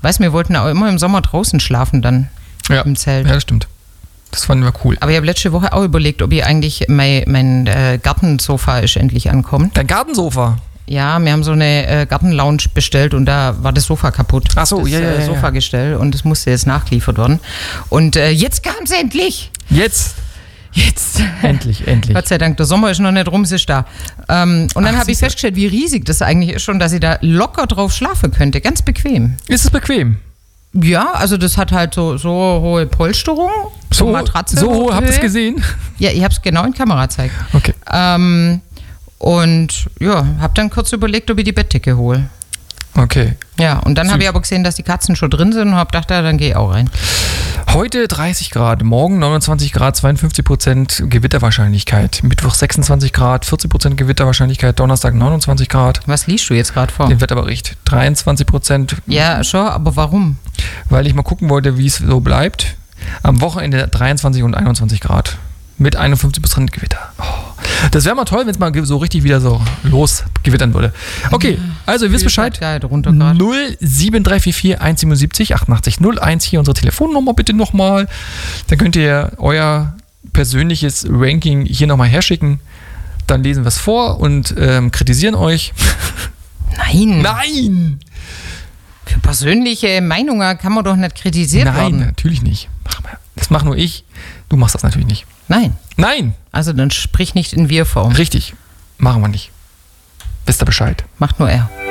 Weißt du, wir wollten auch immer im Sommer draußen schlafen dann im Zelt. Ja, das stimmt. Das fanden wir cool. Aber ich habe letzte Woche auch überlegt, ob ich eigentlich mein Gartensofa ist endlich ankommt. Dein Gartensofa? Ja, wir haben so eine Gartenlounge bestellt und da war das Sofa kaputt. Ach so, das Sofagestell und es musste jetzt nachgeliefert werden. Und jetzt kam es endlich. Jetzt. Endlich. Gott sei Dank, der Sommer ist noch nicht rum, es ist da. Und dann habe ich festgestellt, wie riesig das eigentlich ist schon, dass ich da locker drauf schlafen könnte. Ganz bequem. Ist es bequem? Ja, also das hat halt so hohe Polsterung, so Matratze. So hoch, habt ihr es gesehen? Ja, ich habe es genau in Kamera gezeigt. Okay. Und ja, habe dann kurz überlegt, ob ich die Bettdecke hole. Okay. Ja, und dann habe ich aber gesehen, dass die Katzen schon drin sind und habe gedacht, ja, dann gehe ich auch rein. Heute 30 Grad, morgen 29 Grad, 52% Gewitterwahrscheinlichkeit. Mittwoch 26 Grad, 40% Gewitterwahrscheinlichkeit. Donnerstag 29 Grad. Was liest du jetzt gerade vor? Den Wetterbericht. 23%. Ja, schon, aber warum? Weil ich mal gucken wollte, wie es so bleibt. Am Wochenende 23 und 21 Grad. Mit 51% Gewitter. Oh. Das wäre mal toll, wenn es mal so richtig wieder so losgewittern würde. Okay, also ihr wisst Bescheid. 07344 177 88 01 hier unsere Telefonnummer bitte nochmal. Dann könnt ihr euer persönliches Ranking hier nochmal herschicken. Dann lesen wir es vor und kritisieren euch. Nein! Für persönliche Meinungen kann man doch nicht kritisiert werden. Nein, natürlich nicht. Das mache nur ich. Du machst das natürlich nicht. Nein! Also dann sprich nicht in Wir-Form. Richtig. Machen wir nicht. Wisst ihr Bescheid. Macht nur er.